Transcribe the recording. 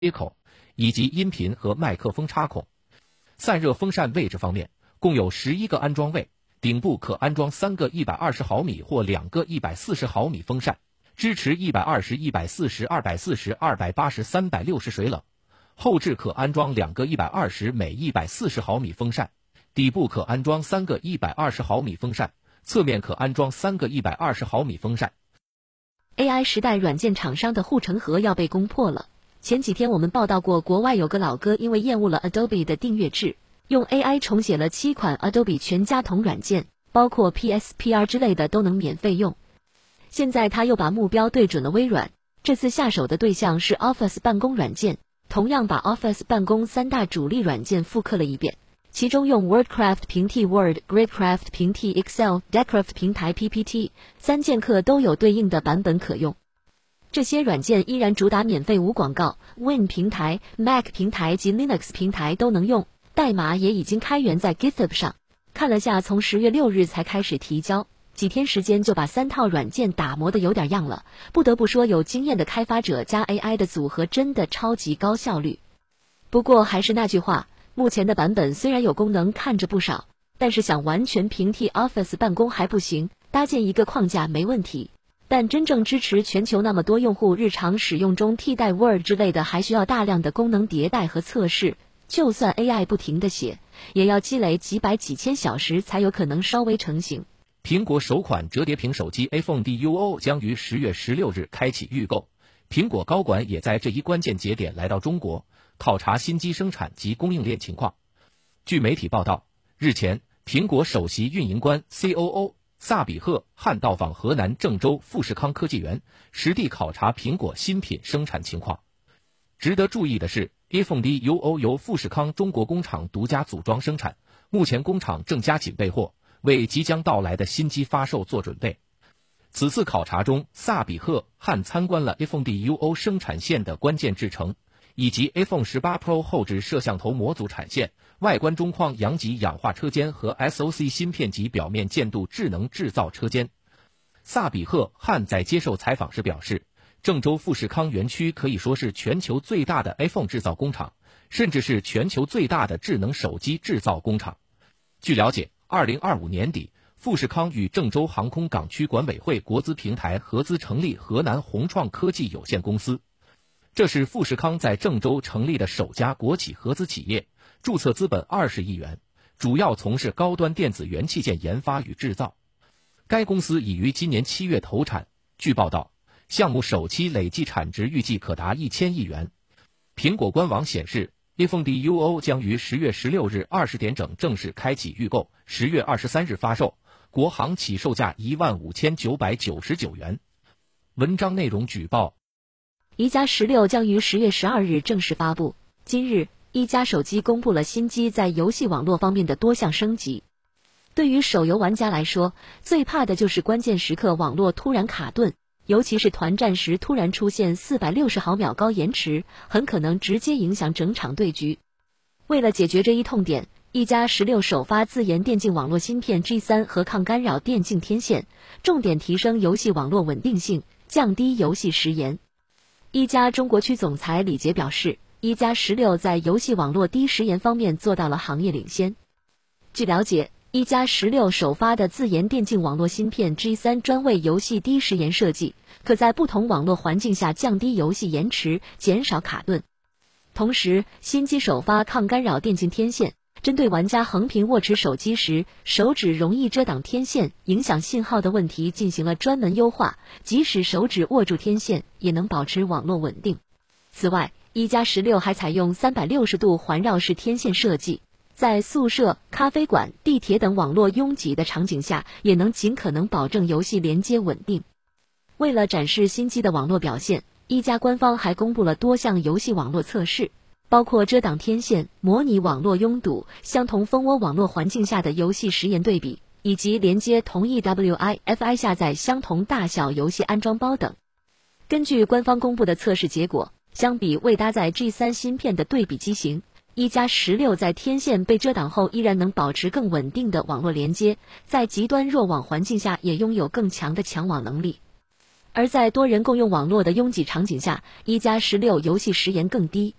接口，以及音频和麦克风插孔。散热风扇位置方面，共有11个安装位，顶部可安装3个120毫米或2个140毫米风扇，支持120、140、240、280、360水冷。后置可安装2个120每140毫米风扇，底部可安装3个120毫米风扇，侧面可安装3个120毫米风扇。 AI 时代软件厂商的护城河要被攻破了。前几天我们报道过，国外有个老哥因为厌恶了 Adobe 的订阅制，用 AI 重写了7款 Adobe 全家桶软件，包括 PSPR 之类的都能免费用。现在他又把目标对准了微软，这次下手的对象是 Office 办公软件，同样把 Office 办公3大主力软件复刻了一遍，其中用 WordCraft 平替 Word、Gridcraft 平替 Excel、Decraft 平台 PPT，3剑客都有对应的版本可用。这些软件依然主打免费无广告 ，Win 平台、Mac 平台及 Linux 平台都能用，代码也已经开源在 GitHub 上。看了下，从10月6日才开始提交，几天时间就把3套软件打磨得有点样了。不得不说，有经验的开发者加 AI 的组合真的超级高效率。不过还是那句话，目前的版本虽然有功能看着不少，但是想完全平替 Office 办公还不行，搭建一个框架没问题。但真正支持全球那么多用户日常使用中替代 Word 之类的，还需要大量的功能迭代和测试。就算 AI 不停地写，也要积累几百几千小时才有可能稍微成型。 苹果首款折叠屏手机 iPhone Duo 将于10月16日开启预购，苹果高管也在这一关键节点来到中国，考察新机生产及供应链情况。据媒体报道，日前，苹果首席运营官 COO 萨比赫汉到访河南郑州富士康科技园，实地考察苹果新品生产情况。值得注意的是， iPhone Duo 由富士康中国工厂独家组装生产，目前工厂正加紧备货，为即将到来的新机发售做准备。此次考察中，萨比赫汉参观了 iPhone Duo 生产线的关键制程，以及 iPhone 18 Pro 后置摄像头模组产线、外观中框阳极氧化车间和 SoC 芯片级表面建度智能制造车间。萨比赫汉在接受采访时表示，郑州富士康园区可以说是全球最大的 iPhone 制造工厂，甚至是全球最大的智能手机制造工厂。据了解，2025年底，富士康与郑州航空港区管委会国资平台合资成立河南宏创科技有限公司，这是富士康在郑州成立的首家国企合资企业，注册资本20亿元，主要从事高端电子元器件研发与制造。该公司已于今年7月投产，据报道，项目首期累计产值预计可达1000亿元。苹果官网显示，iPhone Duo 将于10月16日20点整正式开启预购，10月23日发售，国行起售价15999元。文章内容举报： 一加16将于10月12日正式发布。今日，一加手机公布了新机在游戏网络方面的多项升级。对于手游玩家来说，最怕的就是关键时刻网络突然卡顿，尤其是团战时突然出现460毫秒高延迟，很可能直接影响整场对局。为了解决这一痛点，一加16首发自研电竞网络芯片 G3 和抗干扰电竞天线，重点提升游戏网络稳定性，降低游戏时延。一加中国区总裁李杰表示，一加16在游戏网络低时延方面做到了行业领先。据了解，一加16首发的自研电竞网络芯片 G3 专为游戏低时延设计，可在不同网络环境下降低游戏延迟，减少卡顿。同时，新机首发抗干扰电竞天线，针对玩家横屏握持手机时手指容易遮挡天线影响信号的问题进行了专门优化，即使手指握住天线也能保持网络稳定。此外，一加16还采用360度环绕式天线设计，在宿舍、咖啡馆、地铁等网络拥挤的场景下，也能尽可能保证游戏连接稳定。为了展示新机的网络表现，一加官方还公布了多项游戏网络测试，包括遮挡天线、模拟网络拥堵、相同蜂窝网络环境下的游戏时延对比，以及连接同一 WiFi 下载相同大小游戏安装包等。根据官方公布的测试结果，相比未搭载 G3 芯片的对比机型，一加16在天线被遮挡后依然能保持更稳定的网络连接，在极端弱网环境下也拥有更强的抢网能力。 而在多人共用网络的拥挤场景下，1+16游戏时延更低。